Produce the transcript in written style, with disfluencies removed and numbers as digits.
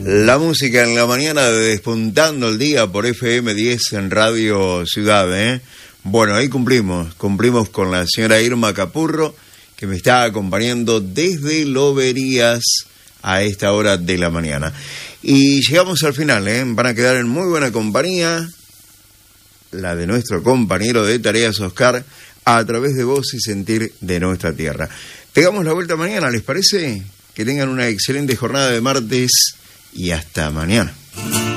La música en la mañana de Despuntando el Día por FM 10 en Radio Ciudad, ¿eh? Bueno, ahí cumplimos con la señora Irma Capurro, que me está acompañando desde Loberías a esta hora de la mañana. Y llegamos al final, ¿eh? Van a quedar en muy buena compañía, la de nuestro compañero de tareas Oscar, a través de Voz y Sentir de nuestra tierra. Pegamos la vuelta mañana, ¿les parece? Que tengan una excelente jornada de martes y hasta mañana.